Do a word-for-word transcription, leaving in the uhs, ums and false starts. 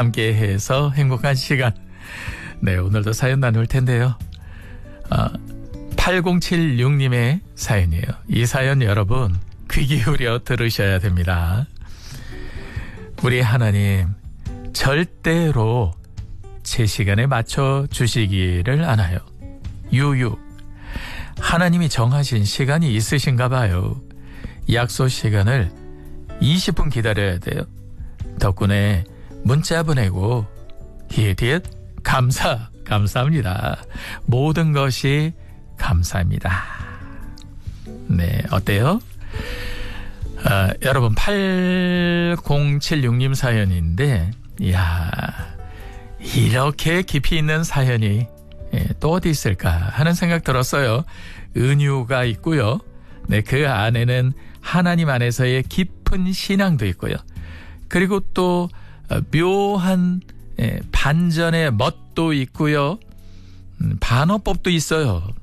함께해서 행복한 시간. 네, 오늘도 사연 나눌 텐데요. 어, 팔공칠육 님의 사연이에요. 이 사연 여러분 귀 기울여 들으셔야 됩니다. 우리 하나님 절대로 제 시간에 맞춰 주시기를 않아요. 유유. 하나님이 정하신 시간이 있으신가 봐요. 약속 시간을 이십 분 기다려야 돼요. 덕분에 문자 보내고 히읗 감사 감사합니다. 모든 것이 감사합니다. 네, 어때요? 아, 여러분 팔공칠육 님 사연인데 이야, 이렇게 깊이 있는 사연이 예, 또 어디 있을까 하는 생각 들었어요. 은유가 있고요. 네, 그 안에는 하나님 안에서의 깊은 신앙도 있고요. 그리고 또 묘한 예, 반전의 멋도 있고요. 음, 반어법도 있어요.